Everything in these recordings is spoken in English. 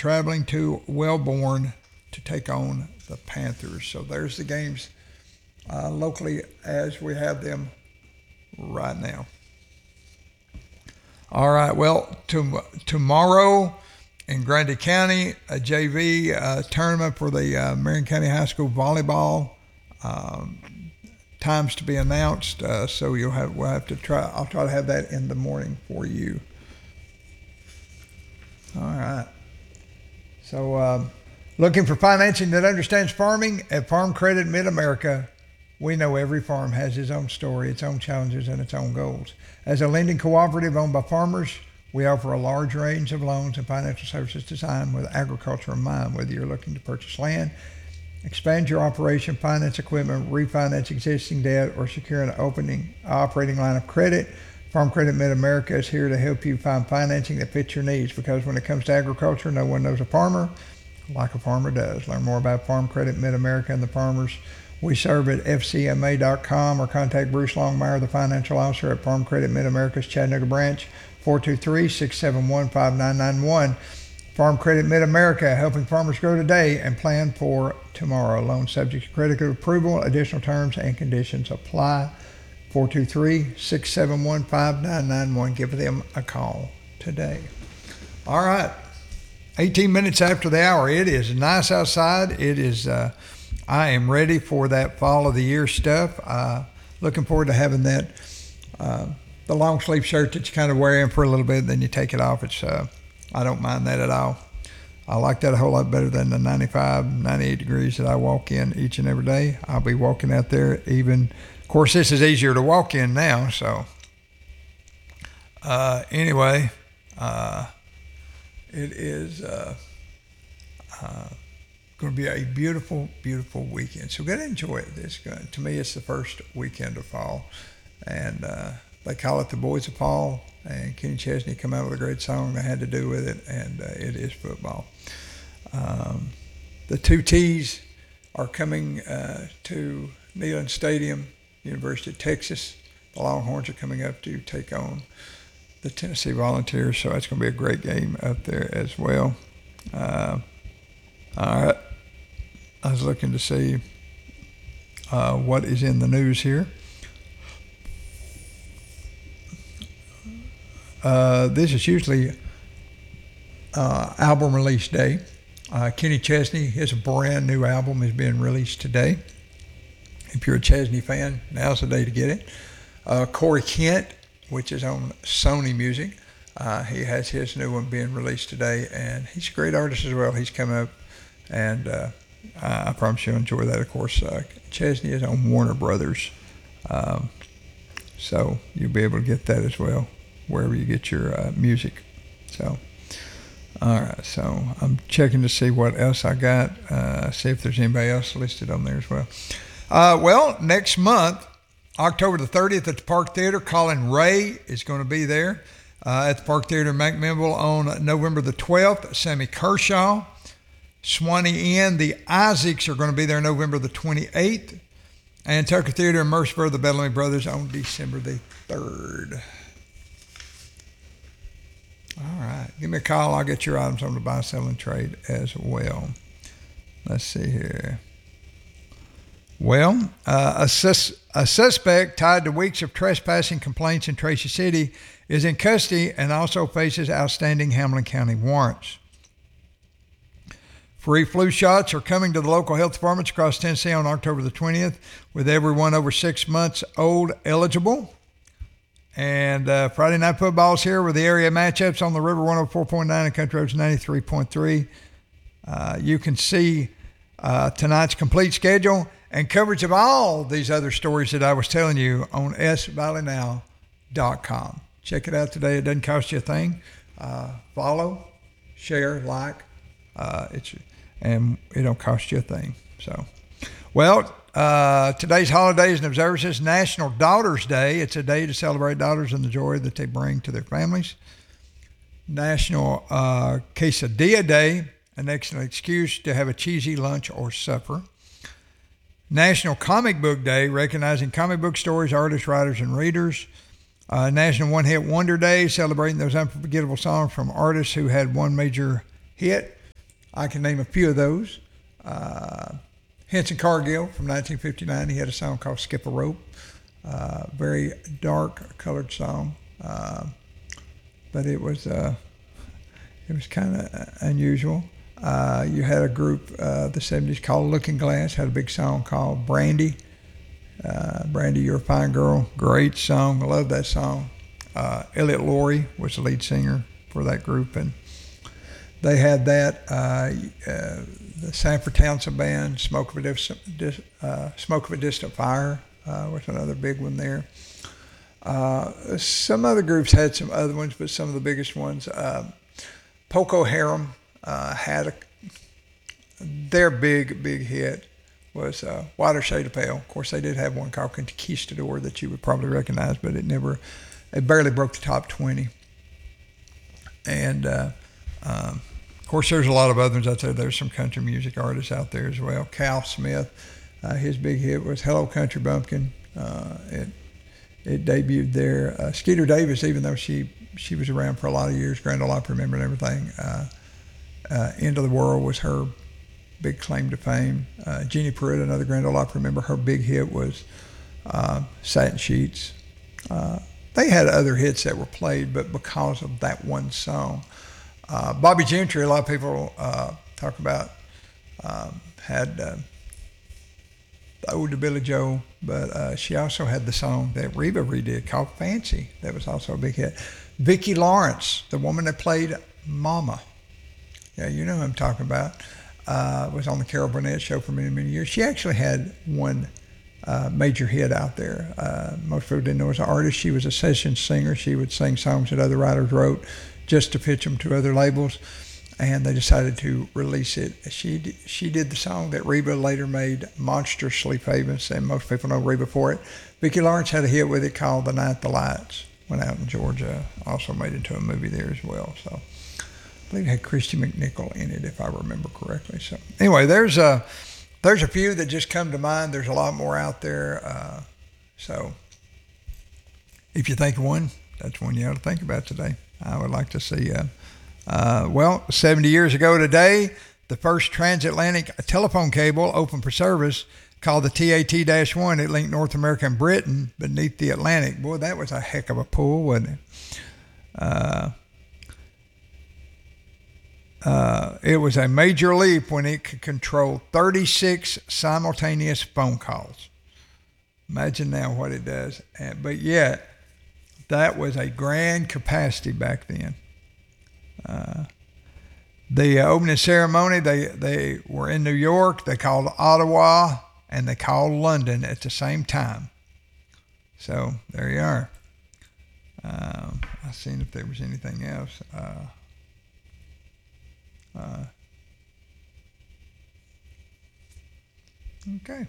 traveling to Wellborn to take on the Panthers. So there's the games locally as we have them right now. All right, well, tomorrow in Grundy County, a JV tournament for the Marion County High School volleyball. Times to be announced, so we'll have to try. I'll try to have that in the morning for you. All right. So, looking for financing that understands farming at Farm Credit Mid-America. We know every farm has its own story, its own challenges, and its own goals. As a lending cooperative owned by farmers, we offer a large range of loans and financial services designed with agriculture in mind. Whether you're looking to purchase land, expand your operation, finance equipment, refinance existing debt, or secure an operating line of credit, Farm Credit Mid-America is here to help you find financing that fits your needs, because when it comes to agriculture, no one knows a farmer like a farmer does. Learn more about Farm Credit Mid-America and the farmers we serve at fcma.com, or contact Bruce Longmire, the financial officer at Farm Credit Mid-America's Chattanooga branch, 423-671-5991. Farm Credit Mid-America, helping farmers grow today and plan for tomorrow. Loan subject to credit approval. Additional terms and conditions apply. 423-671-5991. Give them a call today. All right. 18 minutes after the hour. It is nice outside. It is, I am ready for that fall of the year stuff. Looking forward to having that, the long sleeve shirt that you kind of wear in for a little bit, then you take it off. It's, I don't mind that at all. I like that a whole lot better than the 95, 98 degrees that I walk in each and every day. I'll be walking out there even. Of course, this is easier to walk in now. So anyway, it is going to be a beautiful, beautiful weekend. So we're going to enjoy it. To me, it's the first weekend of fall. And they call it the Boys of Fall. And Kenny Chesney come out with a great song that had to do with it, and it is football. The two T's are coming to Neyland Stadium, University of Texas. The Longhorns are coming up to take on the Tennessee Volunteers, so it's going to be a great game up there as well. All right. I was looking to see what is in the news here. This is usually album release day. Kenny Chesney, his brand new album is being released today. If you're a Chesney fan, now's the day to get it. Corey Kent, which is on Sony Music, he has his new one being released today, and he's a great artist as well. He's come up, and I promise you'll enjoy that. Of course, Chesney is on Warner Brothers, so you'll be able to get that as well wherever you get your music. So, all right. So I'm checking to see what else I got. See if there's anybody else listed on there as well. Well, next month, October the 30th at the Park Theater, Colin Ray is going to be there at the Park Theater in McMinnville. On November the 12th, Sammy Kershaw, Swanee Inn, the Isaacs are going to be there November the 28th, and Tucker Theater in Murfreesboro, the Bellamy Brothers on December the 3rd. All right. Give me a call. I'll get your items on the buy, sell, and trade as well. Let's see here. Well, a suspect tied to weeks of trespassing complaints in Tracy City is in custody and also faces outstanding Hamilton County warrants. Free flu shots are coming to the local health departments across Tennessee on October the 20th, with everyone over 6 months old eligible. And Friday Night Football's here with the area matchups on the River 104.9 and Country Roads 93.3. You can see tonight's complete schedule and coverage of all these other stories that I was telling you on svalleynow.com. Check it out today. It doesn't cost you a thing. Follow, share, like. And it don't cost you a thing. So, well, today's holidays and observances: National Daughters Day. It's a day to celebrate daughters and the joy that they bring to their families. National Quesadilla Day, an excellent excuse to have a cheesy lunch or supper. National Comic Book Day, recognizing comic book stories, artists, writers, and readers. National One Hit Wonder Day, celebrating those unforgettable songs from artists who had one major hit. I can name a few of those. Henson Cargill from 1959, he had a song called Skip a Rope. Very dark colored song, but it was kind of unusual. You had a group, the 70s, called Looking Glass, had a big song called Brandy. Brandy, You're a Fine Girl, great song, I love that song. Elliot Laurie was the lead singer for that group, and they had that. The Sanford Townsend Band, Smoke of a Distant Fire was another big one there. Some other groups had some other ones, but some of the biggest ones. Poco Harum had their big hit was Whiter Shade of Pale. Of course, they did have one called Conquistador that you would probably recognize, but it barely broke the top 20. And of course, there's a lot of others out there. There's some country music artists out there as well. Cal Smith, his big hit was Hello Country Bumpkin. It debuted there. Skeeter Davis, even though she was around for a lot of years, Grand Ole Opry member and everything, End of the World was her big claim to fame. Jeannie Pruitt, another Grand Ole Opry member, her big hit was Satin Sheets. They had other hits that were played, but because of that one song. Bobby Gentry, a lot of people talk about, had the Ode to Billy Joe, but she also had the song that Reba redid called Fancy. That was also a big hit. Vicki Lawrence, the woman that played Mama. Yeah, you know who I'm talking about. Was on the Carol Burnett show for many years. She actually had one major hit out there. Most people didn't know as an artist. She was a session singer. She would sing songs that other writers wrote just to pitch them to other labels, and they decided to release it. She did the song that Reba later made monstrously famous, and most people know Reba for it. Vicki Lawrence had a hit with it called The Night the Lights. Went out in Georgia, also made into a movie there as well. So I believe it had Christy McNichol in it, if I remember correctly. So anyway, there's a few that just come to mind. There's a lot more out there. So if you think of one, that's one you ought to think about today. I would like to see, 70 years ago today, the first transatlantic telephone cable opened for service, called the TAT-1. It linked North America and Britain beneath the Atlantic. Boy, that was a heck of a pull, wasn't it? It was a major leap when it could control 36 simultaneous phone calls. Imagine now what it does. But yet, that was a grand capacity back then. The opening ceremony, they were in New York. They called Ottawa and they called London at the same time. So there you are. I seen if there was anything else. Okay.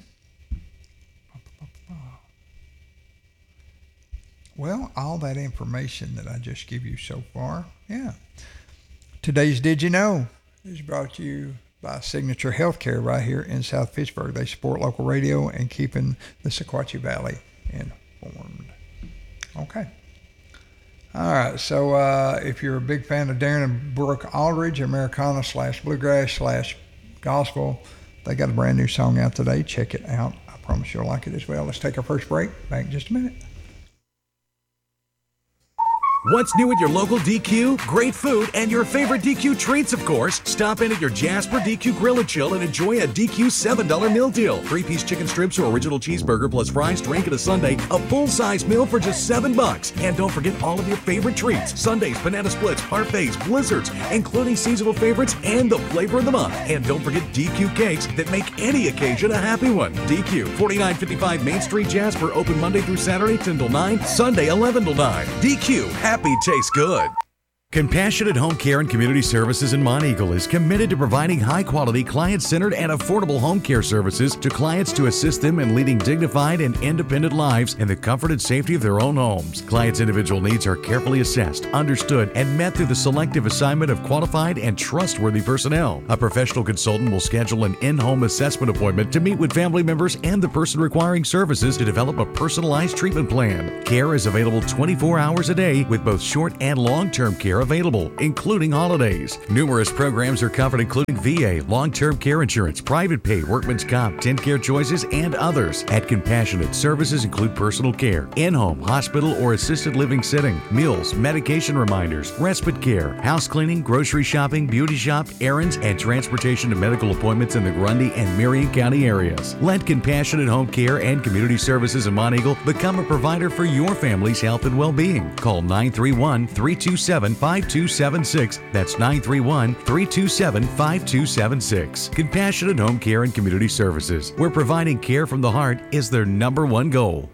Well, all that information that I just give you so far, yeah. Today's Did You Know is brought to you by Signature Healthcare right here in South Pittsburgh. They support local radio and keeping the Sequatchie Valley informed. Okay. All right, so if you're a big fan of Darren and Brooke Aldridge, Americana / bluegrass / gospel, they got a brand new song out today. Check it out. I promise you'll like it as well. Let's take our first break. Back in just a minute. What's new at your local DQ? Great food and your favorite DQ treats, of course. Stop in at your Jasper DQ Grill and Chill and enjoy a DQ $7 meal deal. 3-piece chicken strips or original cheeseburger plus fries, drink, and a sundae. A full-size meal for just $7. And don't forget all of your favorite treats. Sundaes, banana splits, parfaits, blizzards, including seasonal favorites and the flavor of the month. And don't forget DQ cakes that make any occasion a happy one. DQ, 4955 Main Street, Jasper, open Monday through Saturday, 10 till 9, Sunday, 11 till 9. DQ, happy tastes good. Compassionate Home Care and Community Services in Monteagle is committed to providing high-quality, client-centered, and affordable home care services to clients to assist them in leading dignified and independent lives in the comfort and safety of their own homes. Clients' individual needs are carefully assessed, understood, and met through the selective assignment of qualified and trustworthy personnel. A professional consultant will schedule an in-home assessment appointment to meet with family members and the person requiring services to develop a personalized treatment plan. Care is available 24 hours a day with both short and long-term care available, including holidays. Numerous programs are covered, including VA, long-term care insurance, private pay, workman's comp, TennCare choices, and others. At Compassionate, services include personal care, in-home, hospital, or assisted living setting, meals, medication reminders, respite care, house cleaning, grocery shopping, beauty shop, errands, and transportation to medical appointments in the Grundy and Marion County areas. Let Compassionate Home Care and Community Services in Monteagle become a provider for your family's health and well-being. Call 931-327-5276. That's 931-327-5276. Compassionate Home Care and Community Services, where providing care from the heart is their number one goal.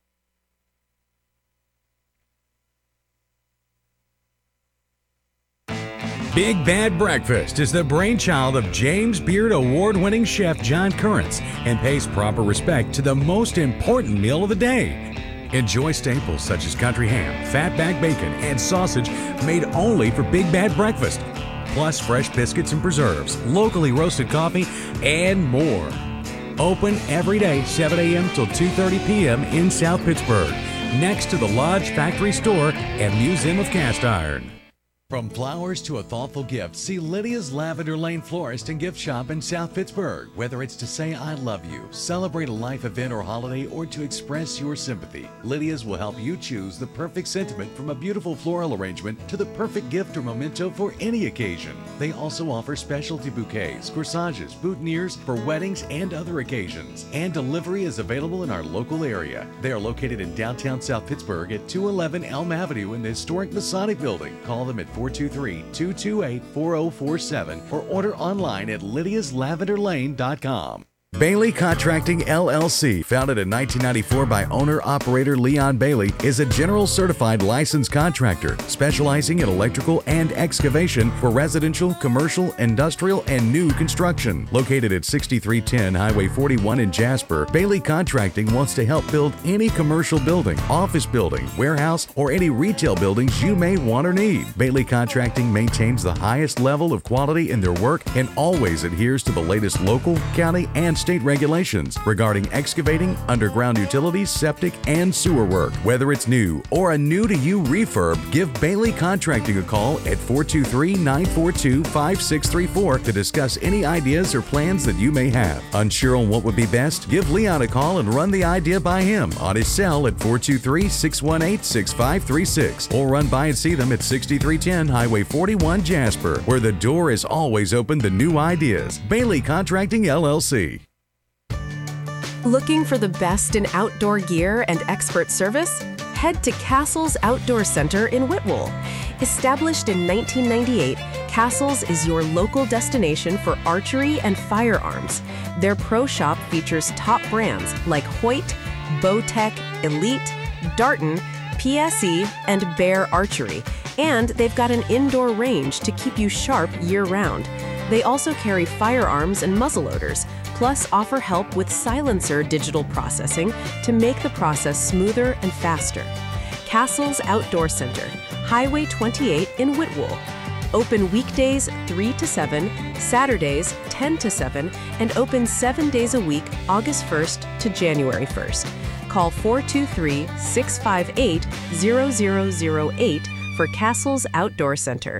Big Bad Breakfast is the brainchild of James Beard Award-winning chef John Currents and pays proper respect to the most important meal of the day. Enjoy staples such as country ham, fatback bacon, and sausage made only for Big Bad Breakfast, plus fresh biscuits and preserves, locally roasted coffee, and more. Open every day, 7 a.m. till 2:30 p.m. in South Pittsburgh, next to the Lodge Factory Store and Museum of Cast Iron. From flowers to a thoughtful gift, see Lydia's Lavender Lane Florist and Gift Shop in South Pittsburgh. Whether it's to say I love you, celebrate a life event or holiday, or to express your sympathy, Lydia's will help you choose the perfect sentiment, from a beautiful floral arrangement to the perfect gift or memento for any occasion. They also offer specialty bouquets, corsages, boutonnieres for weddings and other occasions. And delivery is available in our local area. They are located in downtown South Pittsburgh at 211 Elm Avenue in the historic Masonic Building. Call them at 423-228-4047 or order online at lydiaslavenderlane.com. Bailey Contracting LLC, founded in 1994 by owner-operator Leon Bailey, is a general certified licensed contractor specializing in electrical and excavation for residential, commercial, industrial, and new construction. Located at 6310 Highway 41 in Jasper, Bailey Contracting wants to help build any commercial building, office building, warehouse, or any retail buildings you may want or need. Bailey Contracting maintains the highest level of quality in their work and always adheres to the latest local, county, and state regulations regarding excavating, underground utilities, septic, and sewer work. Whether it's new or a new-to-you refurb, give Bailey Contracting a call at 423-942-5634 to discuss any ideas or plans that you may have. Unsure on what would be best? Give Leon a call and run the idea by him on his cell at 423-618-6536, or run by and see them at 6310 Highway 41 Jasper, where the door is always open to new ideas. Bailey Contracting LLC. Looking for the best in outdoor gear and expert service? Head to Castles Outdoor Center in Whitwell. Established in 1998, Castles is your local destination for archery and firearms. Their pro shop features top brands like Hoyt, Bowtech, Elite, Darton, PSE, and Bear Archery. And they've got an indoor range to keep you sharp year-round. They also carry firearms and muzzleloaders, plus offer help with silencer digital processing to make the process smoother and faster. Castles Outdoor Center, Highway 28 in Whitwell. Open weekdays 3 to 7, Saturdays 10 to 7, and open 7 days a week, August 1st to January 1st. Call 423-658-0008 for Castles Outdoor Center.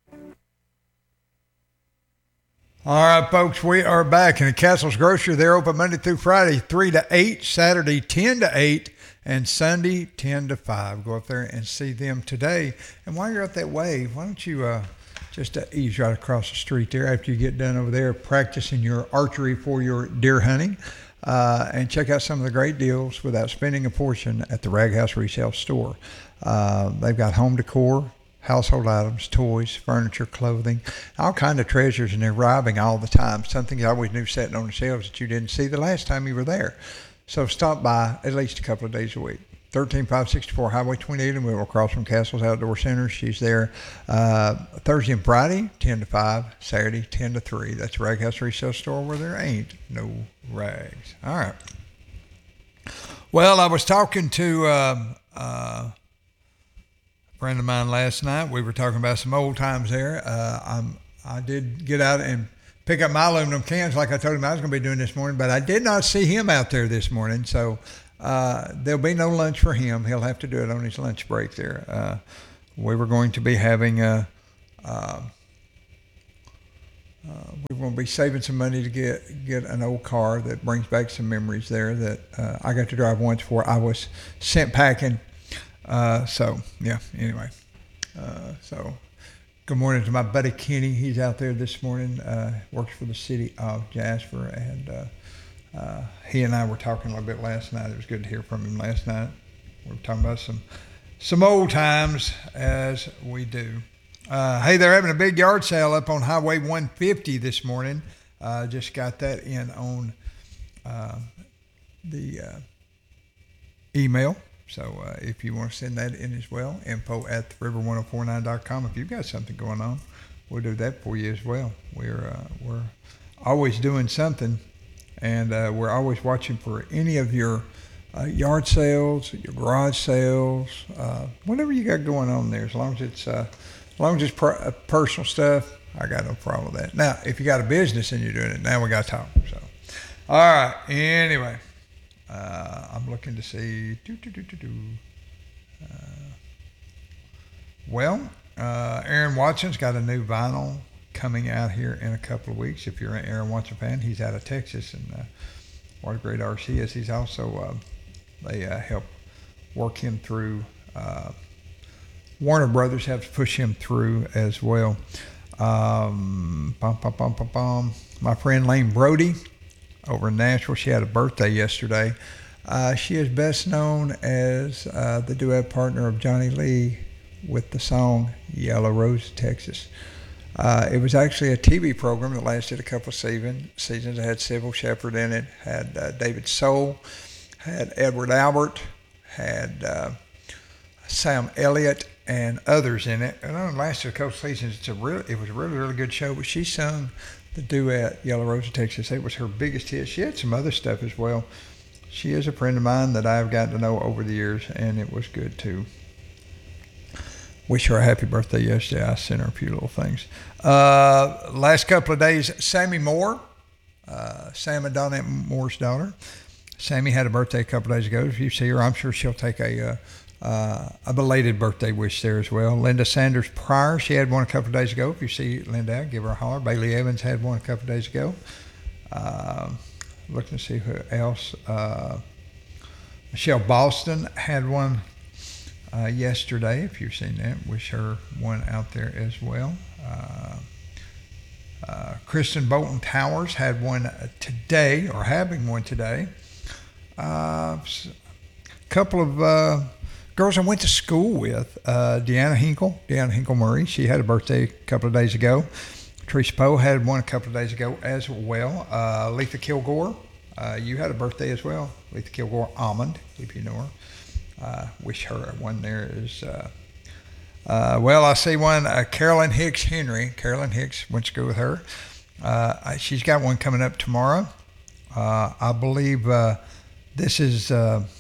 All right, folks, we are back in the Castles Grocery. They're open Monday through Friday, 3 to 8, Saturday, 10 to 8, and Sunday, 10 to 5. Go up there and see them today. And while you're up that way, why don't you just ease right across the street there after you get done over there practicing your archery for your deer hunting, and check out some of the great deals without spending a portion at the Rag House Resale Store. They've got home decor, household items, toys, furniture, clothing, all kind of treasures, and they're arriving all the time. Something you always knew sitting on the shelves that you didn't see the last time you were there. So stop by at least a couple of days a week. 13564 Highway 28, and we'll across from Castles Outdoor Center. She's there Thursday and Friday, 10 to 5, Saturday, 10 to 3. That's Rag House Resale Store, where there ain't no rags. All right. Well, I was talking to a friend of mine last night. We were talking about some old times there. I did get out and pick up my aluminum cans like I told him I was going to be doing this morning, but I did not see him out there this morning, so there'll be no lunch for him. He'll have to do it on his lunch break there. we were going to be having we were going to be saving some money to get an old car that brings back some memories there that I got to drive once before I was sent packing. So good morning to my buddy Kenny. He's out there this morning, works for the city of Jasper, and he and I were talking a little bit last night. It was good to hear from him last night. We were talking about some old times, as we do. Hey, they're having a big yard sale up on Highway 150 this morning. Just got that in on the email. So if you want to send that in as well, info@theriver1049.com. If you've got something going on, we'll do that for you as well. We're always doing something, and we're always watching for any of your yard sales, your garage sales, whatever you got going on there. As long as it's personal stuff, I got no problem with that. Now, if you got a business and you're doing it, now we got to talk. So, all right. Anyway, I'm looking to see. Aaron Watson's got a new vinyl coming out here in a couple of weeks. If you're an Aaron Watson fan, he's out of Texas, and what a great artist he is. He's also they help work him through. Warner Brothers have to push him through as well. My friend Lane Brody over in Nashville, she had a birthday yesterday. She is best known as the duet partner of Johnny Lee with the song Yellow Rose, Texas. It was actually a TV program that lasted a couple of seasons. It had Sybil Shepherd in it, had David Soul, had Edward Albert, had Sam Elliott, and others in it. And it lasted a couple of seasons. It was a really good show, but she sung the duet Yellow Rose, Texas. It was her biggest hit. She had some other stuff as well. She is a friend of mine that I've gotten to know over the years, and it was good too. Wish her a happy birthday yesterday. I sent her a few little things. Last couple of days, Sammy Moore, Sam and Donette Moore's daughter. Sammy had a birthday a couple of days ago. If you see her, I'm sure she'll take a belated birthday wish there as well. Linda Sanders Pryor, she had one a couple of days ago. If you see Linda, give her a holler. Bailey Evans had one a couple of days ago. Looking to see who else. Michelle Boston had one yesterday. If you've seen that, wish her one out there as well. Kristen Bolton Towers had one today, or having one today. Couple of girls I went to school with, Deanna Hinkle Murray. She had a birthday a couple of days ago. Teresa Poe had one a couple of days ago as well. Letha Kilgore, you had a birthday as well. Letha Kilgore Almond, if you know her. Wish her one there is. I see one, Carolyn Hicks Henry. Carolyn Hicks, went to school with her. She's got one coming up tomorrow. I believe this is.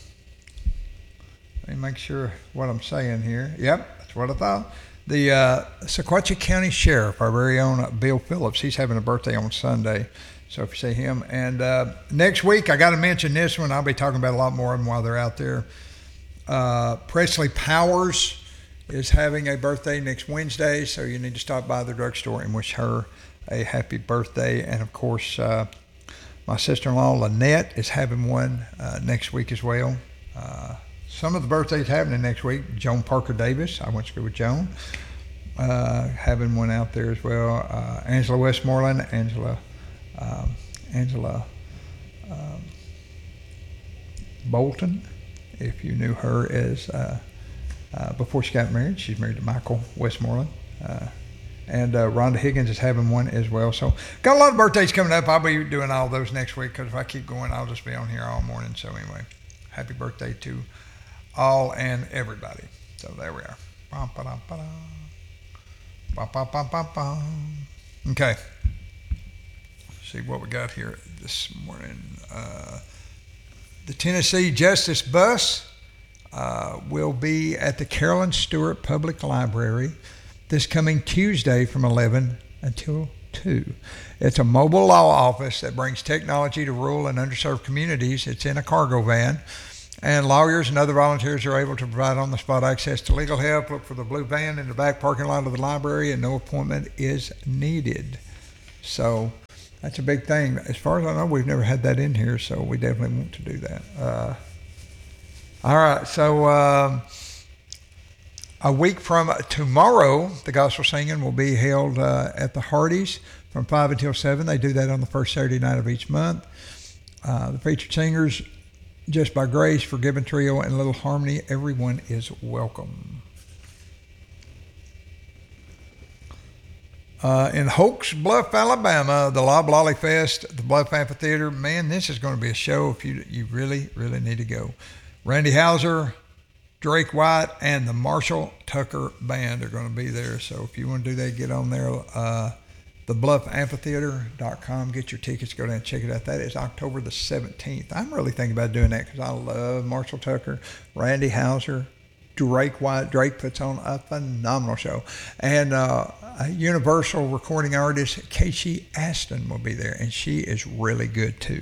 Let me make sure what I'm saying here. Yep, that's what I thought. The Sequatchie County Sheriff, our very own Bill Phillips, he's having a birthday on Sunday. So if you see him. And next week, I got to mention this one. I'll be talking about a lot more of them while they're out there. Presley Powers is having a birthday next Wednesday, so you need to stop by the drugstore and wish her a happy birthday. And, of course, my sister-in-law, Lynette, is having one next week as well. Some of the birthdays happening next week. Joan Parker Davis, I went to school with Joan, having one out there as well. Angela Westmoreland, Angela Bolton, if you knew her as, before she got married, she's married to Michael Westmoreland. And Rhonda Higgins is having one as well. So got a lot of birthdays coming up. I'll be doing all those next week because if I keep going, I'll just be on here all morning. So anyway, happy birthday to all and everybody. So there we are. Okay. Let's see what we got here this morning. The Tennessee Justice Bus will be at the Carolyn Stewart Public Library this coming Tuesday from 11 until 2. It's a mobile law office that brings technology to rural and underserved communities. It's in a cargo van. And lawyers and other volunteers are able to provide on-the-spot access to legal help. Look for the blue van in the back parking lot of the library, and no appointment is needed. So that's a big thing. As far as I know, we've never had that in here, so we definitely want to do that. All right, so a week from tomorrow, the gospel singing will be held at the Hardee's from 5 until 7. They do that on the first Saturday night of each month. The featured singers, Just by Grace, Forgiven Trio, and Little Harmony. Everyone is welcome. In Hoax Bluff, Alabama, the Loblolly Fest, the Bluff Amphitheater. Man, this is going to be a show if you really, really need to go. Randy Houser, Drake White, and the Marshall Tucker Band are going to be there. So if you want to do that, get on there. TheBluffAmphitheater.com. Get your tickets. Go down and check it out. That is October the 17th. I'm really thinking about doing that because I love Marshall Tucker, Randy Houser, Drake White. Drake puts on a phenomenal show. And a Universal recording artist, Casey Aston, will be there, and she is really good too.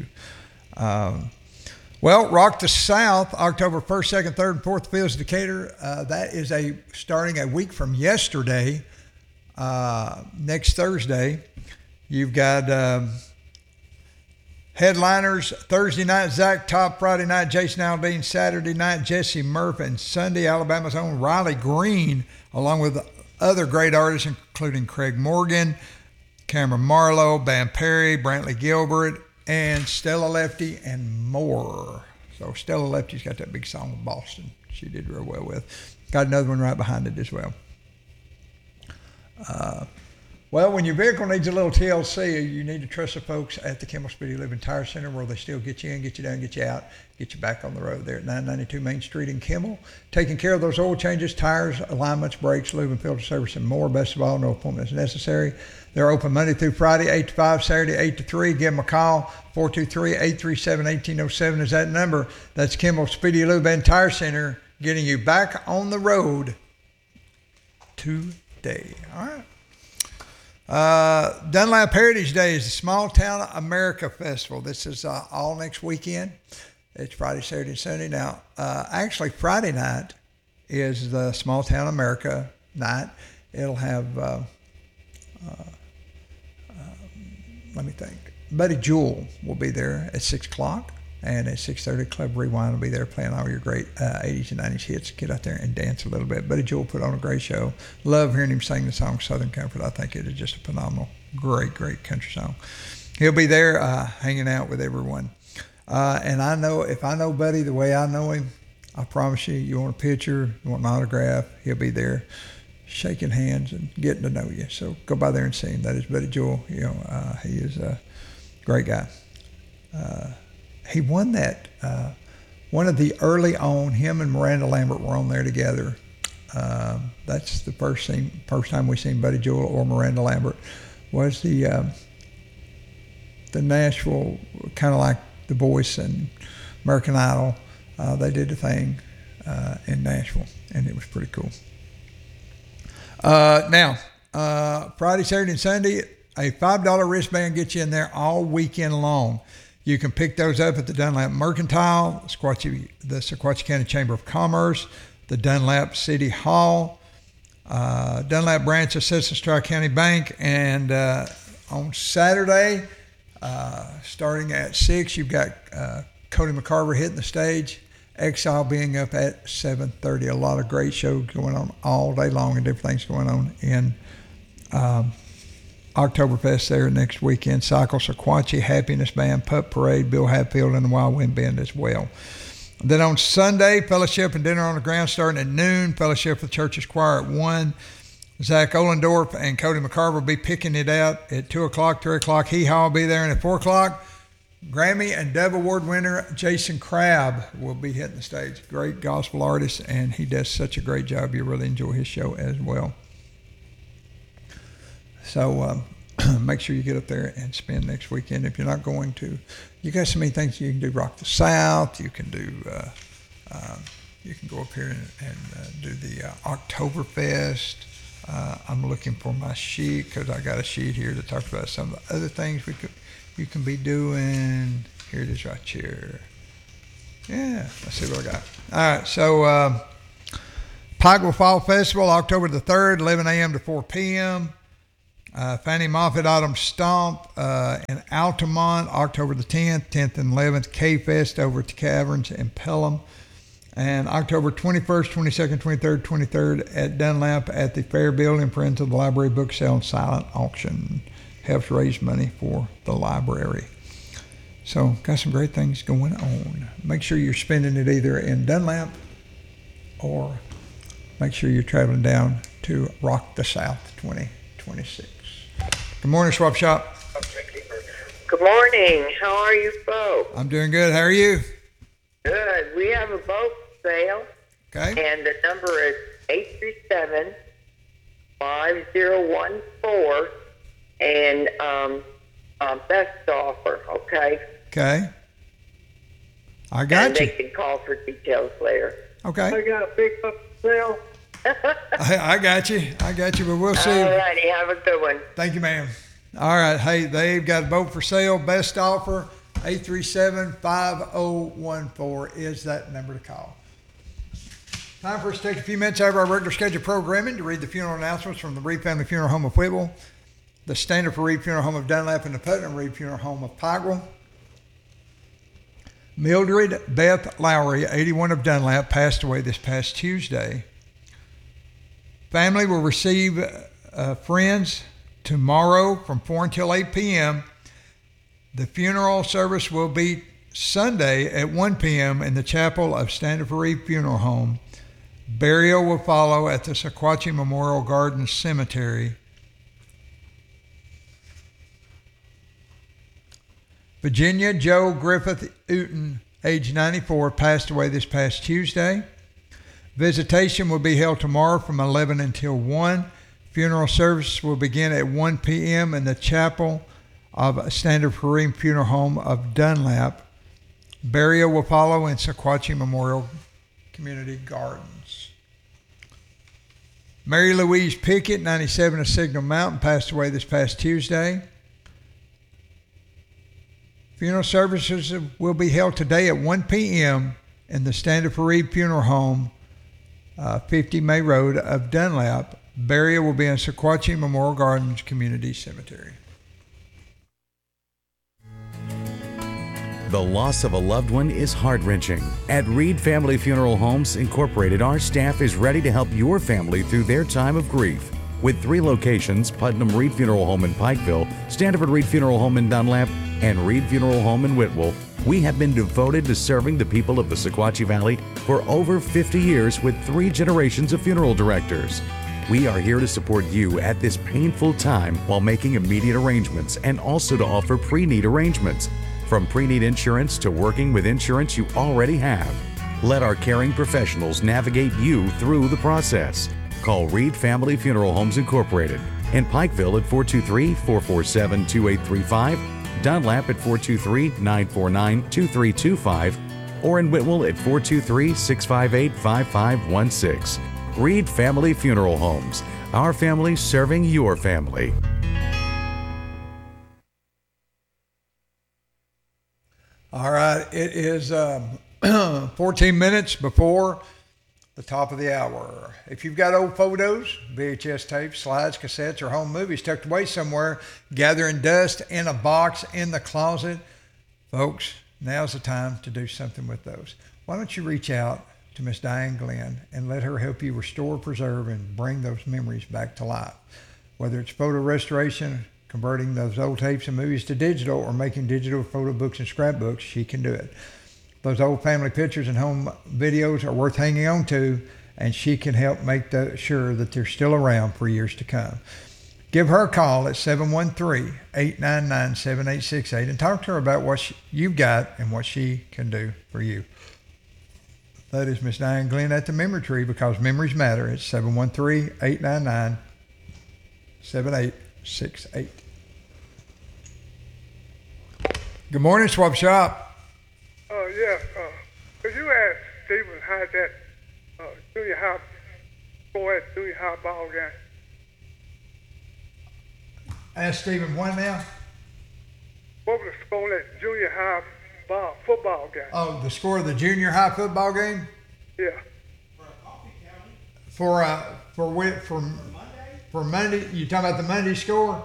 Well, Rock the South, October 1st, 2nd, 3rd, and 4th, Fields of Decatur. That is starting a week from yesterday, next Thursday. You've got headliners Thursday night, Zach Top, Friday night, Jason Aldean, Saturday night, Jesse Murph, and Sunday, Alabama's own Riley Green, along with other great artists, including Craig Morgan, Cameron Marlowe, Bam Perry, Brantley Gilbert, and Stella Lefty, and more. So Stella Lefty's got that big song with Boston she did real well with. Got another one right behind it as well. Well, when your vehicle needs a little TLC, you need to trust the folks at the Kimball Speedy Living Tire Center, where they still get you in, get you down, get you out, get you back on the road there at 992 Main Street in Kimball. Taking care of those oil changes, tires, alignments, brakes, lube and filter service, and more. Best of all, no appointment is necessary. They're open Monday through Friday, 8 to 5, Saturday, 8 to 3. Give them a call. 423-837-1807 is that number. That's Kimball Speedy Lube and Tire Center, getting you back on the road today. All right. Dunlap Heritage Day is the Small Town America Festival. This is all next weekend. It's Friday, Saturday, and Sunday. Now, actually, Friday night is the Small Town America night. It'll have, let me think, Buddy Jewell will be there at 6 o'clock. And at 6:30, Club Rewind will be there playing all your great 80s and 90s hits. Get out there and dance a little bit. Buddy Jewell put on a great show. Love hearing him sing the song Southern Comfort. I think it is just a phenomenal, great country song. He'll be there hanging out with everyone. And I know, if I know Buddy the way I know him, I promise you want a picture, you want an autograph, he'll be there shaking hands and getting to know you. So go by there and see him. That is Buddy Jewell. You know, he is a great guy. He won that, one of the early on, him and Miranda Lambert were on there together. That's the first time we seen Buddy Jewell or Miranda Lambert, was the Nashville, kind of like The Voice and American Idol. They did a thing in Nashville, and it was pretty cool. Now, Friday, Saturday, and Sunday, a $5 wristband gets you in there all weekend long. You can pick those up at the Dunlap Mercantile, the Sequatchie County Chamber of Commerce, the Dunlap City Hall, Dunlap Branch of Citizens Tri-County Bank, and on Saturday, starting at 6, you've got Cody McCarver hitting the stage, Exile being up at 7:30. A lot of great shows going on all day long and different things going on in Oktoberfest there next weekend. Cycle, Sequatchie, Happiness Band, Pup Parade, Bill Hatfield, and the Wild Wind Band as well. Then on Sunday, fellowship and dinner on the ground starting at noon. Fellowship with Church's Choir at 1. Zach Ollendorf and Cody McCarver will be picking it out at 2 o'clock, 3 o'clock. Hee Haw will be there. And at 4 o'clock, Grammy and Dove Award winner Jason Crabb will be hitting the stage. Great gospel artist, and he does such a great job. You really enjoy his show as well. So make sure you get up there and spend next weekend. If you're not going to, you got so many things you can do. Rock the South. You can do. You can go up here and do the Oktoberfest. I'm looking for my sheet because I got a sheet here to talk about some of the other things you can be doing. Here it is right here. Yeah, let's see what I got. All right, so Pikeville Fall Festival, October the 3rd, 11 a.m. to 4 p.m. Fannie Moffett Autumn Stomp in Altamont, October the 10th and 11th. K-Fest over at the Caverns in Pelham. And October 21st, 22nd, 23rd, 23rd at Dunlap at the Fair Building, Friends of the Library Book Sale and Silent Auction. Helps raise money for the library. So, got some great things going on. Make sure you're spending it either in Dunlap or make sure you're traveling down to Rock the South 2026. Good morning, Swap Shop. Good morning. How are you folks? I'm doing good. How are you? Good. We have a boat sale. Okay. And the number is 837-5014. And best offer, okay? Okay. I got and you. They can call for details later. Okay. I got a big boat sale. I got you. But we'll see. All righty. Have a good one. Thank you, ma'am. All right. Hey, they've got a boat for sale. Best offer, 837-5014 is that number to call. Time for us to take a few minutes out of our regular scheduled programming to read the funeral announcements from the Reed Family Funeral Home of Whitwell, the Standard for Reed Funeral Home of Dunlap, and the Putnam Reed Funeral Home of Pikeville. Mildred Beth Lowry, 81 of Dunlap, passed away this past Tuesday. Family will receive friends tomorrow from 4 until 8 p.m. The funeral service will be Sunday at 1 p.m. in the chapel of Standard for Reed Funeral Home. Burial will follow at the Sequatchie Memorial Gardens Cemetery. Virginia Joe Griffith Uten, age 94, passed away this past Tuesday. Visitation will be held tomorrow from 11 until 1. Funeral service will begin at 1 p.m. in the chapel of Standard for Reed Funeral Home of Dunlap. Burial will follow in Sequatchie Memorial Community Gardens. Mary Louise Pickett, 97 of Signal Mountain, passed away this past Tuesday. Funeral services will be held today at 1 p.m. in the Standard for Reed Funeral Home, 50 May Road of Dunlap. Burial will be in Sequatchie Memorial Gardens Community Cemetery. The loss of a loved one is heart-wrenching. At Reed Family Funeral Homes Incorporated, our staff is ready to help your family through their time of grief. With 3 locations, Putnam Reed Funeral Home in Pikeville, Standard Reed Funeral Home in Dunlap, and Reed Funeral Home in Whitwell, we have been devoted to serving the people of the Sequatchie Valley for over 50 years with 3 generations of funeral directors. We are here to support you at this painful time while making immediate arrangements and also to offer pre-need arrangements. From pre-need insurance to working with insurance you already have. Let our caring professionals navigate you through the process. Call Reed Family Funeral Homes Incorporated in Pikeville at 423-447-2835, Dunlap at 423-949-2325, or in Whitwell at 423-658-5516. Reed Family Funeral Homes. Our family serving your family. All right, it is 14 minutes before the top of the hour. If you've got old photos, VHS tapes, slides, cassettes, or home movies tucked away somewhere, gathering dust in a box in the closet, folks, now's the time to do something with those. Why don't you reach out to Miss Diane Glenn and let her help you restore, preserve, and bring those memories back to life. Whether it's photo restoration, converting those old tapes and movies to digital, or making digital photo books and scrapbooks, she can do it. Those old family pictures and home videos are worth hanging on to, and she can help make sure that they're still around for years to come. Give her a call at 713-899-7868 and talk to her about what you've got and what she can do for you. That is Miss Diane Glenn at the Memory Tree, because memories matter. It's 713-899-7868. Good morning, Swap Shop. Yes. Could you ask Stephen how that junior high boy at junior high ball game? Ask Stephen what now? What was the score at junior high football game. Oh, the score of the junior high football game? Yeah. For Monday? You talking about the Monday score?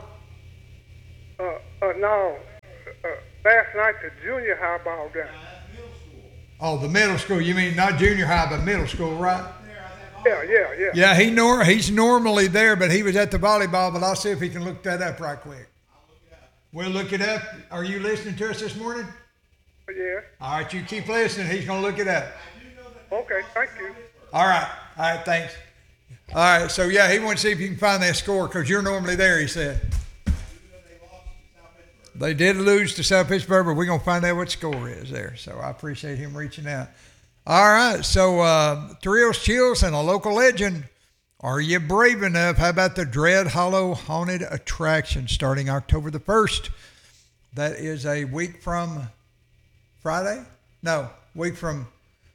No. Last night, the junior high ball game. Oh, the middle school. You mean not junior high, but middle school, right? Yeah. Yeah, he's normally there, but he was at the volleyball, but I'll see if he can look that up right quick. We'll look it up. Are you listening to us this morning? Yeah. All right, you keep listening. He's going to look it up. Okay, thank you. All right, thanks. All right, so yeah, he wants to see if you can find that score because you're normally there, he said. They did lose to South Pittsburgh, but we're going to find out what the score is there. So I appreciate him reaching out. All right, so thrills, chills, and a local legend. Are you brave enough? How about the Dread Hollow Haunted Attraction starting October the 1st? That is a week from Friday? No, week from,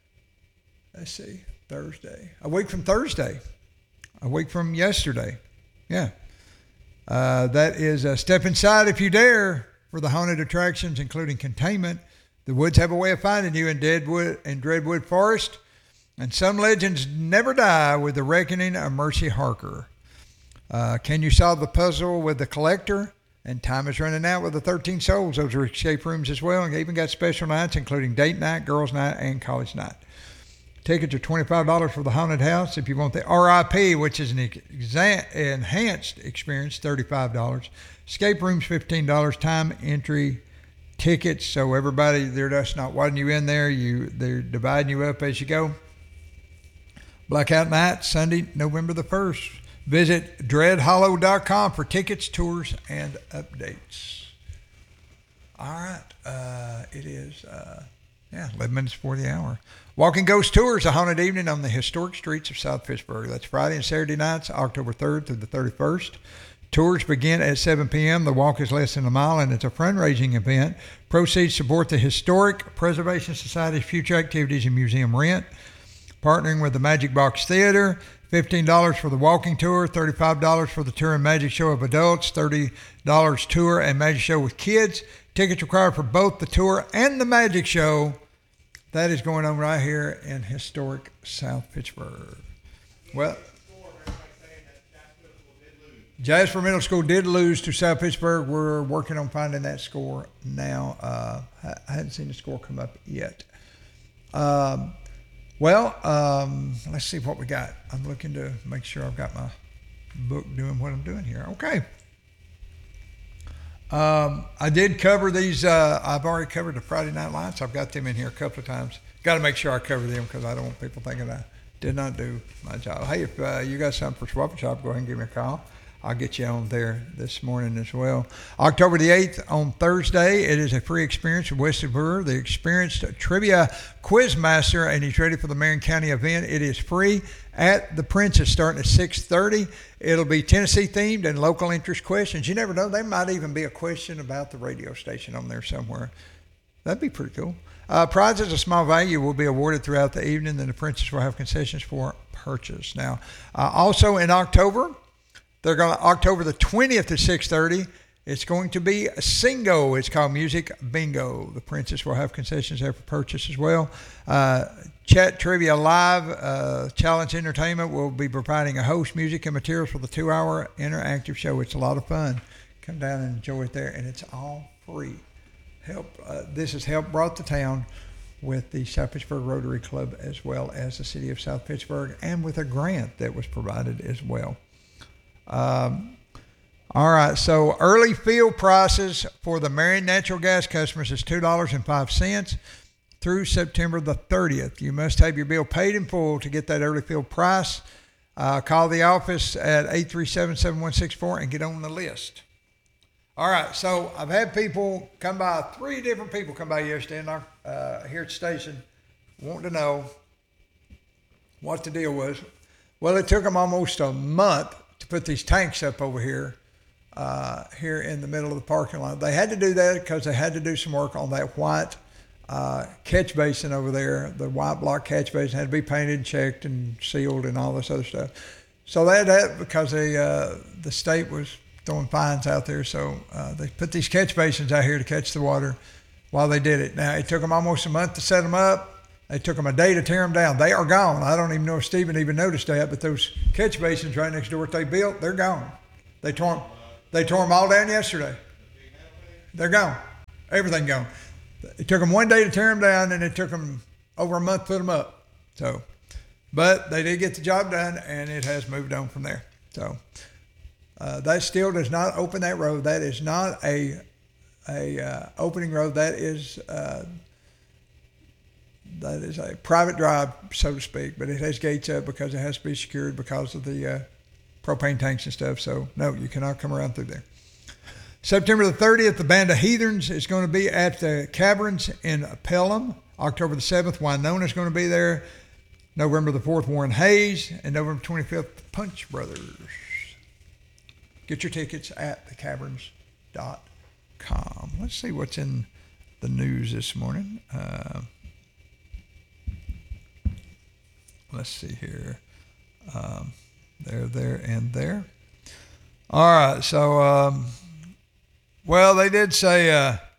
Thursday. A week from Thursday. A week from yesterday. Yeah. That is a step inside if you dare for the haunted attractions, including containment. The woods have a way of finding you in Dreadwood Forest. And some legends never die with the reckoning of Mercy Harker. Can you solve the puzzle with the collector? And time is running out with the 13 Souls. Those are escape rooms as well. And they even got special nights, including date night, girls night, and college night. Tickets are $25 for the haunted house. If you want the RIP, which is an enhanced experience, $35. Escape rooms, $15. Time entry tickets. So everybody, they're just not wanting you in there. They're dividing you up as you go. Blackout night, Sunday, November the 1st. Visit dreadhollow.com for tickets, tours, and updates. All right. It is, 11 minutes before the hour. Walking Ghost Tours, a haunted evening on the historic streets of South Pittsburgh. That's Friday and Saturday nights, October 3rd through the 31st. Tours begin at 7 p.m. The walk is less than a mile, and it's a fundraising event. Proceeds support the Historic Preservation Society's future activities and museum rent. Partnering with the Magic Box Theater, $15 for the walking tour, $35 for the tour and magic show of adults, $30 tour and magic show with kids. Tickets required for both the tour and the magic show. That is going on right here in historic South Pittsburgh. Well, Jasper Middle School did lose to South Pittsburgh. We're working on finding that score now. I hadn't seen the score come up yet. Let's see what we got. I'm looking to make sure I've got my book doing what I'm doing here. Okay. I did cover these. I've already covered the Friday Night Lights. I've got them in here a couple of times. Got to make sure I cover them because I don't want people thinking I did not do my job. Hey, if you got something for Swap and Shop, go ahead and give me a call. I'll get you on there this morning as well. October the 8th on Thursday, it is a free experience with Wesley Brewer, the experienced trivia quiz master, and he's ready for the Marion County event. It is free at the Princess starting at 6:30. It'll be Tennessee themed and local interest questions. You never know, there might even be a question about the radio station on there somewhere. That'd be pretty cool. Prizes of small value will be awarded throughout the evening, and the Princess will have concessions for purchase. Now, also in October, October the 20th at 6:30, it's going to be a Singo. It's called Music Bingo. The Princess will have concessions there for purchase as well. Chat Trivia Live, Challenge Entertainment will be providing a host, music, and materials for the 2-hour interactive show. It's a lot of fun. Come down and enjoy it there, and it's all free. This is help brought to town with the South Pittsburgh Rotary Club as well as the City of South Pittsburgh, and with a grant that was provided as well. All right, so early field prices for the Marion Natural Gas customers is $2.05 through September the 30th. You must have your bill paid in full to get that early field price. Call the office at 837-7164 and get on the list. All right, so I've had people come by, 3 different people come by yesterday here at the station wanting to know what the deal was. Well, it took them almost a month to put these tanks up over here in the middle of the parking lot. They had to do that because they had to do some work on that white catch basin over there. The white block catch basin had to be painted, checked, and sealed, and all this other stuff. So they had that because the state was throwing fines out there. So they put these catch basins out here to catch the water while they did it. Now, it took them almost a month to set them up. They took them a day to tear them down. They are gone. I don't even know if Stephen even noticed that, but those catch basins right next door that they built, they're gone. They tore them all down yesterday. They're gone. Everything gone. It took them one day to tear them down, and it took them over a month to put them up. So, but they did get the job done, and it has moved on from there. So that still does not open that road. That is not a opening road. That is a private drive, so to speak, but it has gates up because it has to be secured because of the propane tanks and stuff. So, no, you cannot come around through there. September the 30th, the Band of Heathens is going to be at the Caverns in Pelham. October the 7th, Winona is going to be there. November the 4th, Warren Hayes. And November 25th, Punch Brothers. Get your tickets at thecaverns.com. Let's see what's in the news this morning. Let's see here. There, and there. All right, so, well, they did say,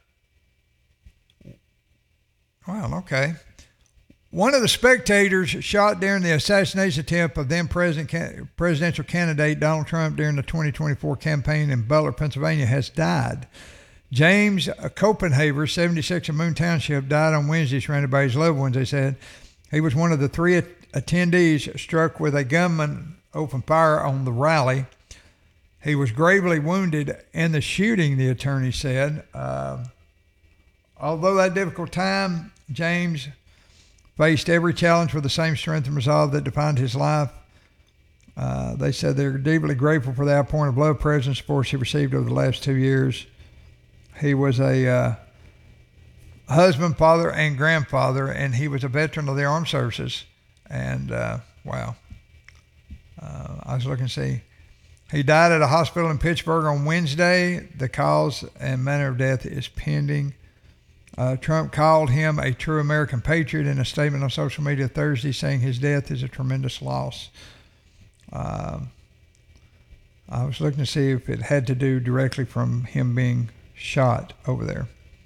well, okay. One of the spectators shot during the assassination attempt of then presidential candidate Donald Trump during the 2024 campaign in Butler, Pennsylvania, has died. James Copenhaver, 76 of Moon Township, died on Wednesday, surrounded by his loved ones, they said. He was one of the three attendees struck with a gunman opened fire on the rally. He was gravely wounded in the shooting, the attorney said. Although that difficult time, James faced every challenge with the same strength and resolve that defined his life. They said they're deeply grateful for the outpouring of love, praise, and support he received over the last 2 years. He was a husband, father, and grandfather, and he was a veteran of the armed services. And, wow. I was looking to see. He died at a hospital in Pittsburgh on Wednesday. The cause and manner of death is pending. Trump called him a true American patriot in a statement on social media Thursday, saying his death is a tremendous loss. I was looking to see if it had to do directly from him being shot over there.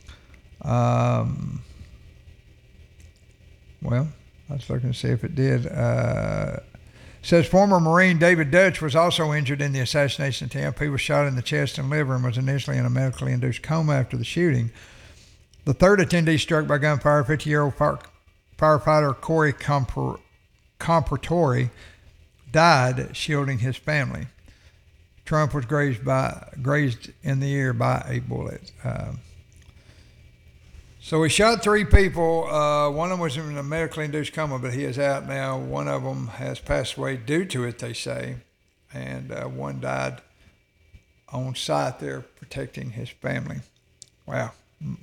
Well, I was looking to see if it did. Says former Marine David Dutch was also injured in the assassination attempt. He was shot in the chest and liver and was initially in a medically induced coma after the shooting. The third attendee struck by gunfire, 50-year-old firefighter Corey Comparatori, died shielding his family. Trump was grazed in the ear by a bullet. So he shot three people. One of them was in a medically induced coma, but he is out now. One of them has passed away due to it, they say. And one died on site there protecting his family. Wow.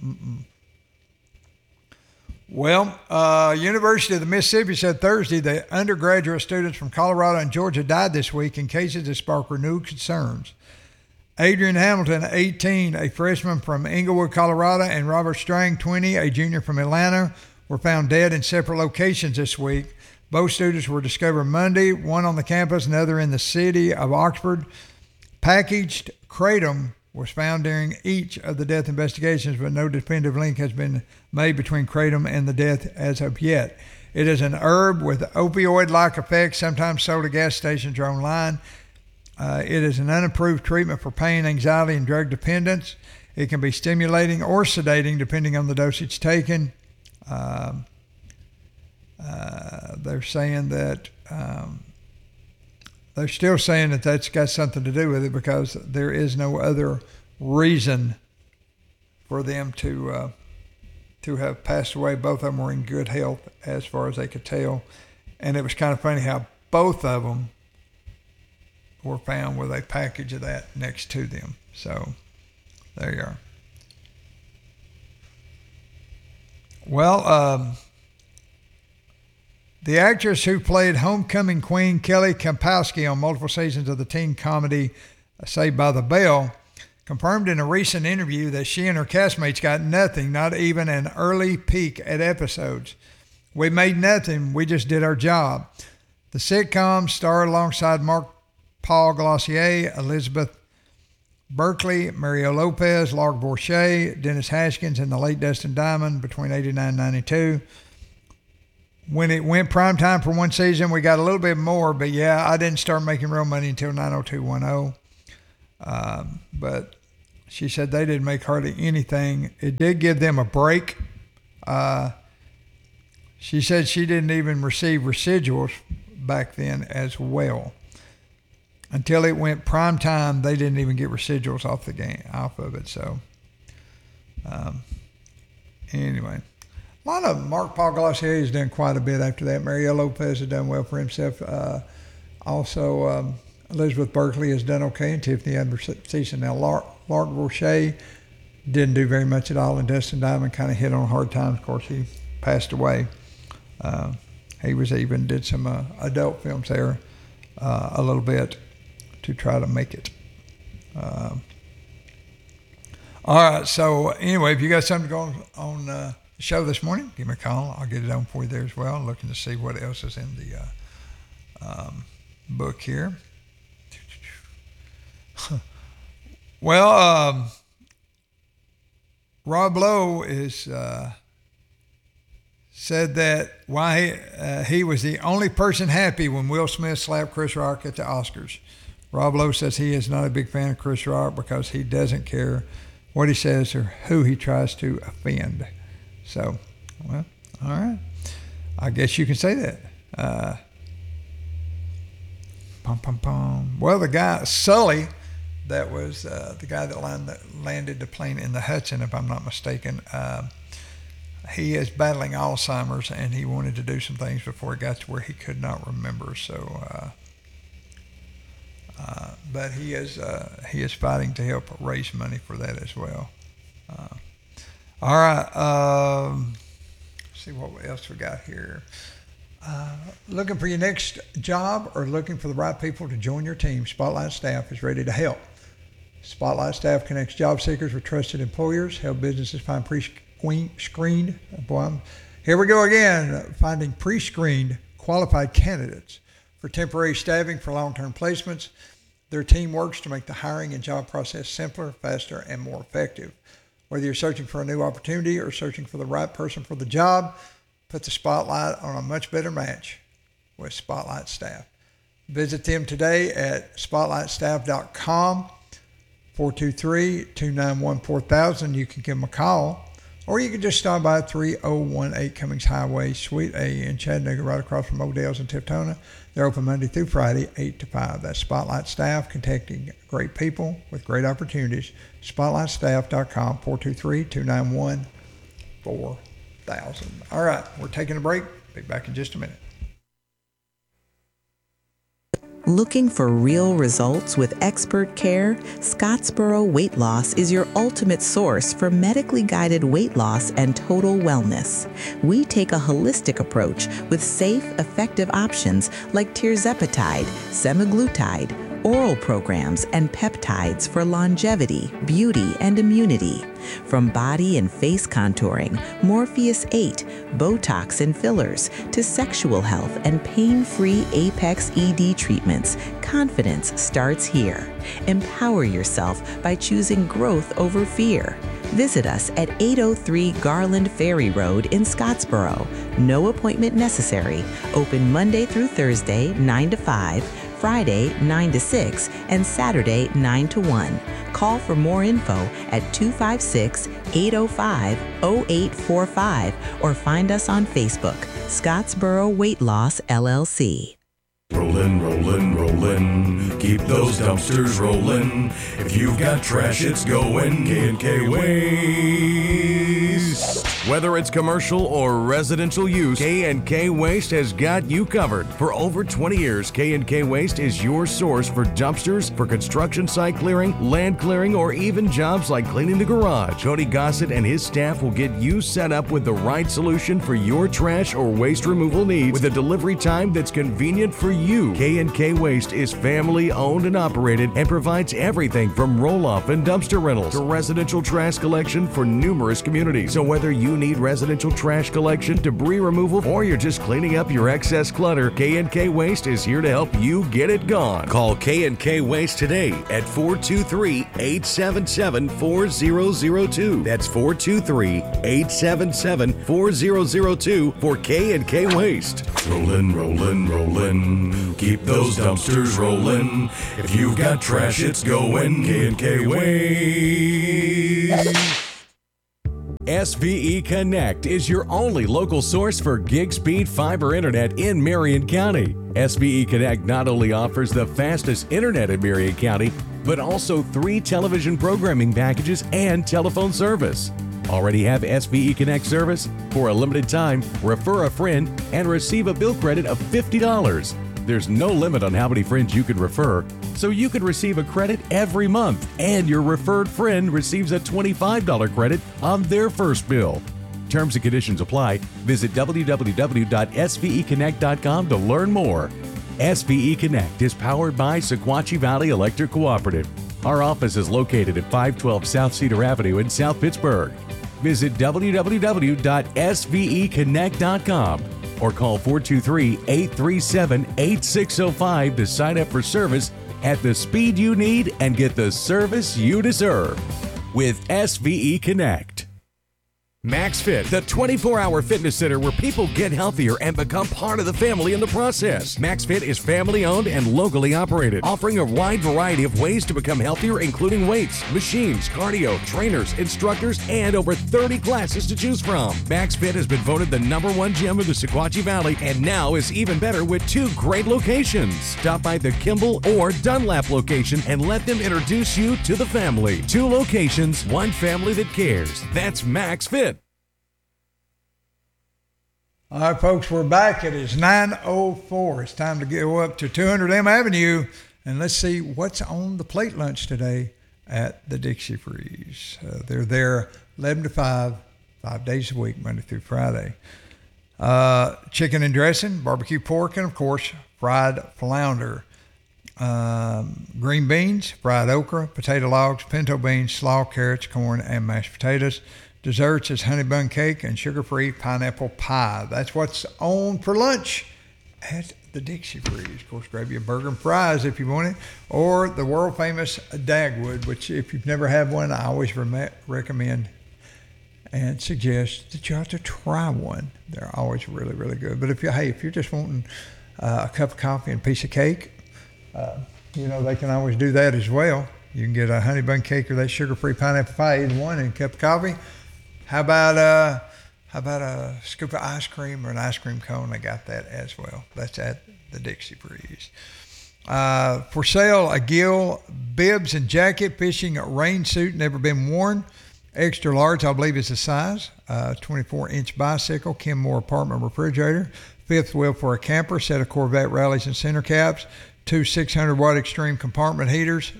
Well, University of the Mississippi said Thursday that undergraduate students from Colorado and Georgia died this week in cases that spark renewed concerns. Adrian Hamilton, 18, a freshman from Englewood, Colorado, and Robert Strang, 20, a junior from Atlanta, were found dead in separate locations this week. Both students were discovered Monday, one on the campus, another in the city of Oxford. Packaged kratom was found during each of the death investigations, but no definitive link has been made between kratom and the death as of yet. It is an herb with opioid-like effects, sometimes sold at gas stations or online. It is an unapproved treatment for pain, anxiety, and drug dependence. It can be stimulating or sedating depending on the dosage taken. They're saying that they're still saying that that's got something to do with it because there is no other reason for them to have passed away. Both of them were in good health as far as they could tell. And it was kind of funny how both of them were found with a package of that next to them. So there you are. Well, the actress who played homecoming queen Kelly Kapowski on multiple seasons of the teen comedy Saved by the Bell confirmed in a recent interview that she and her castmates got nothing, not even an early peek at episodes. We made nothing. We just did our job. The sitcom starred alongside Mark Paul Glossier, Elizabeth Berkeley, Mario Lopez, Lark Bourget, Dennis Haskins, and the late Dustin Diamond between 89 and 92. When it went prime time for one season, we got a little bit more, but yeah, I didn't start making real money until 90210. But she said they didn't make hardly anything. It did give them a break. She said she didn't even receive residuals back then as well. Until it went prime time, they didn't even get residuals off of it. So, anyway, a lot of Mark Paul Glossier has done quite a bit after that. Mario Lopez has done well for himself. Also, Elizabeth Berkley has done okay, and Tiffany Anderson. Now, Lark Bourget didn't do very much at all, and Dustin Diamond kind of hit on hard times. Of course, he passed away. He was even did some adult films there a little bit to try to make it. All right, so anyway, if you got something going on the show this morning, give me a call. I'll get it on for you there as well. I'm looking to see what else is in the book here. Well, Rob Lowe is said that why he was the only person happy when Will Smith slapped Chris Rock at the Oscars. Rob Lowe says he is not a big fan of Chris Rock because he doesn't care what he says or who he tries to offend. So, well, all right. I guess you can say that. Well, the guy, Sully, that was the guy that landed the plane in the Hudson, if I'm not mistaken. He is battling Alzheimer's, and he wanted to do some things before it got to where he could not remember. So, but he is fighting to help raise money for that as well. All right. Let's see what else we got here. Looking for your next job or looking for the right people to join your team, Spotlight Staff is ready to help. Spotlight Staff connects job seekers with trusted employers, help businesses find pre-screened. Here we go again, finding pre-screened qualified candidates for temporary staffing for long-term placements. Their team works to make the hiring and job process simpler, faster, and more effective. Whether you're searching for a new opportunity or searching for the right person for the job, put the spotlight on a much better match with Spotlight Staff. Visit them today at spotlightstaff.com, 423-291-4000. You can give them a call, or you can just stop by 3018 Cummings Highway, Suite A in Chattanooga, right across from Odell's in Tiptona. They're open Monday through Friday, 8 to 5. That's Spotlight Staff, contacting great people with great opportunities. Spotlightstaff.com, 423-291-4000. All right, we're taking a break. Be back in just a minute. Looking for real results with expert care? Scottsboro Weight Loss is your ultimate source for medically guided weight loss and total wellness. We take a holistic approach with safe, effective options like tirzepatide, semaglutide, oral programs, and peptides for longevity, beauty, and immunity. From body and face contouring, Morpheus 8, Botox and fillers, to sexual health and pain-free Apex ED treatments, confidence starts here. Empower yourself by choosing growth over fear. Visit us at 803 Garland Ferry Road in Scottsboro. No appointment necessary. Open Monday through Thursday, 9 to 5, Friday, 9 to 6, and Saturday, 9 to 1. Call for more info at 256-805-0845 or find us on Facebook, Scottsboro Weight Loss, LLC. Rollin', rollin', rollin', keep those dumpsters rollin'. If you've got trash, it's going K&K Waste. Whether it's commercial or residential use, K&K Waste has got you covered. For over 20 years, K&K Waste is your source for dumpsters, for construction site clearing, land clearing, or even jobs like cleaning the garage. Cody Gossett and his staff will get you set up with the right solution for your trash or waste removal needs with a delivery time that's convenient for you. K&K Waste is family owned and operated and provides everything from roll-off and dumpster rentals to residential trash collection for numerous communities. So whether you need residential trash collection, debris removal, or you're just cleaning up your excess clutter, K&K Waste is here to help you get it gone. Call K&K Waste today at 423-877-4002. That's 423-877-4002 for K&K Waste. Rollin', rollin', rollin'. Keep those dumpsters rollin'. If you've got trash, it's going K&K Waste. SVE Connect is your only local source for gig speed fiber internet in Marion County. SVE Connect not only offers the fastest internet in Marion County, but also 3 television programming packages and telephone service. Already have SVE Connect service? For a limited time, refer a friend and receive a bill credit of $50. There's no limit on how many friends you can refer, so you can receive a credit every month, and your referred friend receives a $25 credit on their first bill. Terms and conditions apply. Visit www.sveconnect.com to learn more. SVE Connect is powered by Sequatchie Valley Electric Cooperative. Our office is located at 512 South Cedar Avenue in South Pittsburgh. Visit www.sveconnect.com or call 423-837-8605 to sign up for service at the speed you need and get the service you deserve with SVE Connect. MaxFit, the 24-hour fitness center where people get healthier and become part of the family in the process. MaxFit is family-owned and locally operated, offering a wide variety of ways to become healthier, including weights, machines, cardio, trainers, instructors, and over 30 classes to choose from. MaxFit has been voted the #1 gym of the Sequatchie Valley and now is even better with 2 great locations. Stop by the Kimball or Dunlap location and let them introduce you to the family. 2 locations, 1 family that cares. That's MaxFit. All right, folks, we're back. It is 9:04. It's time to go up to 200 M Avenue, and let's see what's on the plate lunch today at the Dixie Freeze. They're there 11 to 5, 5 days a week, Monday through Friday. Chicken and dressing, barbecue pork, and, of course, fried flounder. Green beans, fried okra, potato logs, pinto beans, slaw, carrots, corn, and mashed potatoes. Desserts is honey bun cake and sugar-free pineapple pie. That's what's on for lunch at the Dixie Freeze. Of course, grab you a burger and fries if you want it, or the world-famous Dagwood, which if you've never had one, I always recommend and suggest that you have to try one. They're always really, really good. But if you're just wanting a cup of coffee and a piece of cake, they can always do that as well. You can get a honey bun cake or that sugar-free pineapple pie, either one, and a cup of coffee. How about a scoop of ice cream or an ice cream cone? I got that as well. That's at the Dixie Freeze. For sale, a Gill bibs and jacket, fishing rain suit, never been worn. Extra large, I believe, is the size. 24-inch bicycle, Kenmore apartment refrigerator. 5th wheel for a camper, set of Corvette rallies and center caps. 2 600-watt extreme compartment heaters.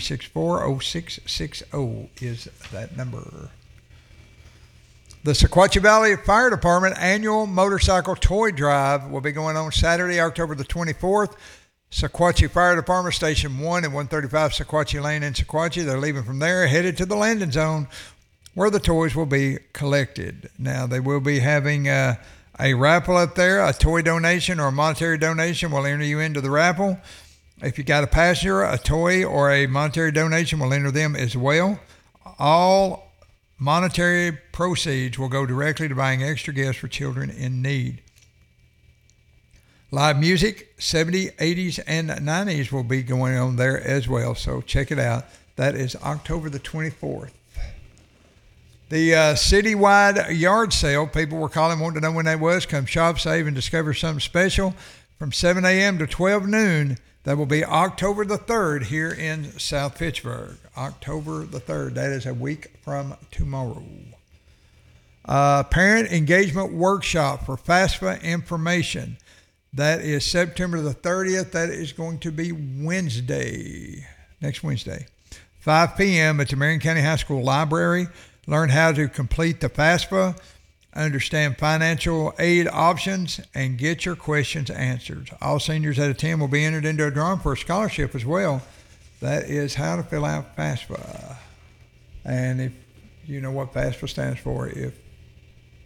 364-0660 is that number. The Sequatchie Valley Fire Department annual motorcycle toy drive will be going on Saturday, October the 24th. Sequatchie Fire Department, Station 1 and 135 Sequatchie Lane in Sequatchie. They're leaving from there, headed to the landing zone where the toys will be collected. Now, they will be having a raffle up there. A toy donation or a monetary donation will enter you into the raffle. If you got a passenger, a toy or a monetary donation will enter them as well. All monetary proceeds will go directly to buying extra gifts for children in need. Live music, 70s, 80s, and 90s will be going on there as well, so check it out. That is October the 24th. The citywide yard sale, people were calling, wanting to know when that was. Come shop, save, and discover something special from 7 a.m. to 12 noon. That will be October the 3rd here in South Pittsburgh. October the 3rd. That is a week from tomorrow. Parent Engagement Workshop for FAFSA information. That is September the 30th. That is going to be Wednesday, next Wednesday. 5 p.m. at the Marion County High School Library. Learn how to complete the FAFSA, understand financial aid options, and get your questions answered. All seniors that attend will be entered into a drawing for a scholarship as well. That is how to fill out FAFSA. And if you know what FAFSA stands for, if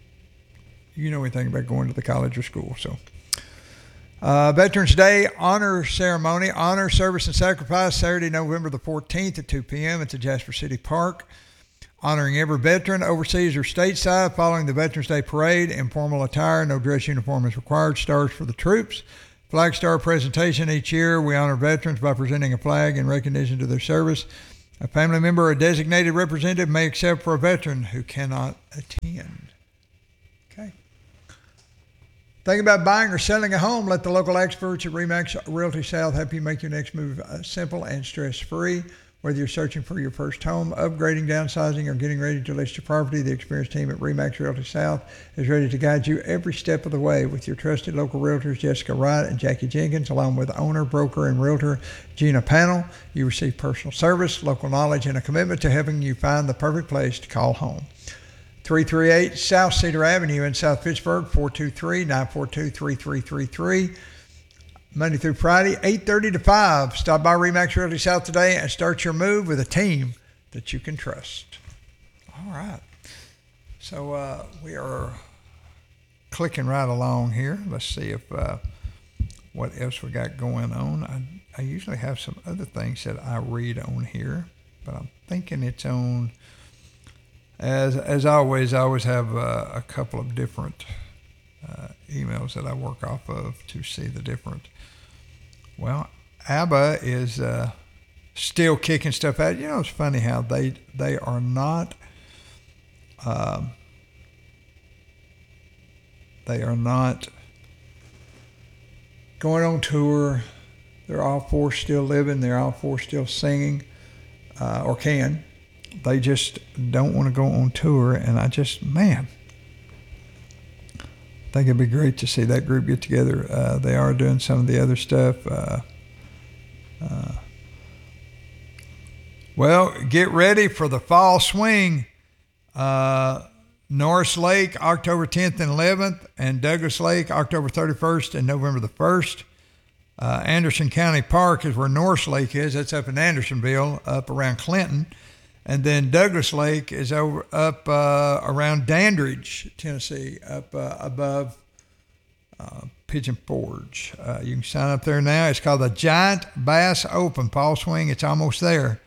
you know anything about going to the college or school. So, Veterans Day honor ceremony, honor service and sacrifice, Saturday, November the 14th at 2 p.m. at the Jasper City Park. Honoring every veteran, overseas or stateside, following the Veterans Day parade. Informal attire, no dress uniform is required. Stars for the troops. Flag star presentation each year. We honor veterans by presenting a flag in recognition to their service. A family member or a designated representative may accept for a veteran who cannot attend. Okay. Think about buying or selling a home. Let the local experts at RE/MAX Realty South help you make your next move simple and stress-free. Whether you're searching for your first home, upgrading, downsizing, or getting ready to list your property, the experienced team at RE/MAX Realty South is ready to guide you every step of the way with your trusted local realtors, Jessica Wright and Jackie Jenkins, along with owner, broker, and realtor Gina Panel. You receive personal service, local knowledge, and a commitment to helping you find the perfect place to call home. 338 South Cedar Avenue in South Pittsburgh, 423-942-3333. Monday through Friday, 8:30 to 5. Stop by RE/MAX Realty South today and start your move with a team that you can trust. All right. So we are clicking right along here. Let's see if what else we got going on. I usually have some other things that I read on here, but I'm thinking it's on. As always, I always have a couple of different emails that I work off of to see the different. Well, ABBA is still kicking stuff out. You know, it's funny how they are not going on tour. They're all four still living. They're all four still singing, or can. They just don't want to go on tour, and I think it'd be great to see that group get together. They are doing some of the other stuff. Well, get ready for the fall swing. Norris Lake, October 10th and 11th, and Douglas Lake, October 31st and November the 1st. Anderson County Park is where Norris Lake is. That's up in Andersonville, up around Clinton. And then Douglas Lake is up around Dandridge, Tennessee, up above Pigeon Forge. You can sign up there now. It's called the Giant Bass Open Fall Swing. It's almost there.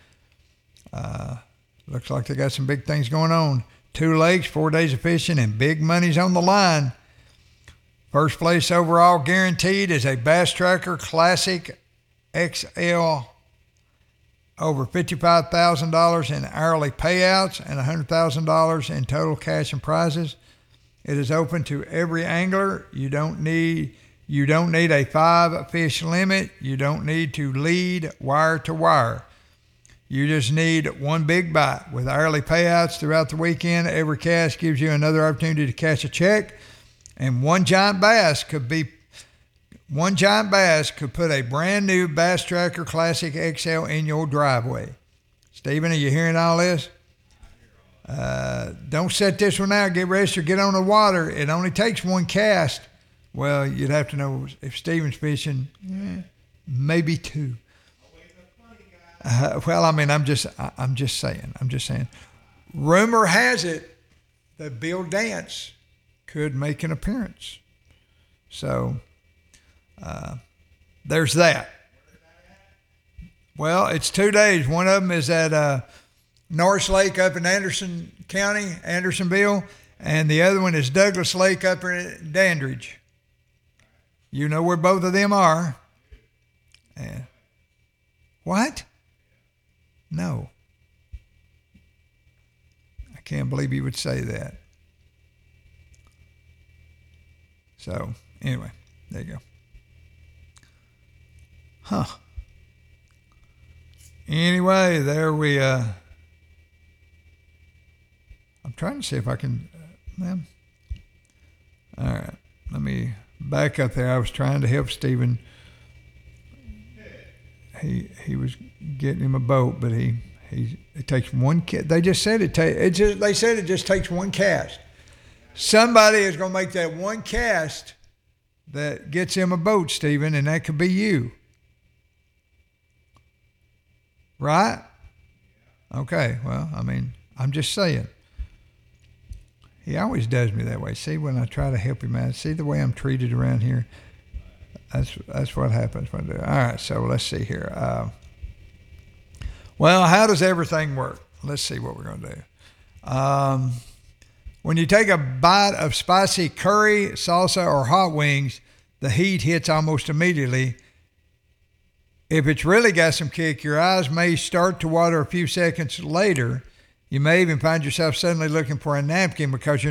Looks like they got some big things going on. 2 lakes, 4 days of fishing, and big money's on the line. First place overall guaranteed is a Bass Tracker Classic XL. Over $55,000 in hourly payouts and $100,000 in total cash and prizes. It is open to every angler. You don't need a 5-fish limit. You don't need to lead wire to wire. You just need one big bite. With hourly payouts throughout the weekend, every cast gives you another opportunity to cash a check, and one giant bass could put a brand new Bass Tracker Classic XL in your driveway. Stephen, are you hearing all this? Don't set this one out. Get registered. Get on the water. It only takes one cast. Well, you'd have to know if Stephen's fishing. Maybe 2. Well, I mean, I'm just saying. Rumor has it that Bill Dance could make an appearance. So. There's that. Well, it's 2 days. One of them is at Norris Lake up in Anderson County, Andersonville, and the other one is Douglas Lake up in Dandridge. You know where both of them are. What? No. I can't believe you would say that. So, anyway, there you go. Huh. Anyway, there we, I'm trying to see if I can, all right, let me back up there. I was trying to help Stephen. He was getting him a boat, but it takes one, they just said they said it just takes one cast. Somebody is going to make that one cast that gets him a boat, Stephen, and that could be you. Right? Okay, well, I mean, I'm just saying. He always does me that way. See, when I try to help him out, see the way I'm treated around here? That's what happens when I do it. All right, so let's see here. Well, how does everything work? Let's see what we're going to do. When you take a bite of spicy curry, salsa, or hot wings, the heat hits almost immediately. If it's really got some kick, your eyes may start to water a few seconds later. You may even find yourself suddenly looking for a napkin because you're